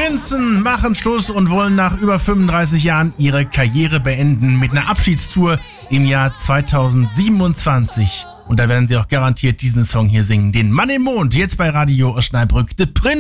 Prinzen machen Schluss und wollen nach über 35 Jahren ihre Karriere beenden mit einer Abschiedstour im Jahr 2027. Und da werden sie auch garantiert diesen Song hier singen. Den Mann im Mond, jetzt bei Radio Osnabrück, The Prince.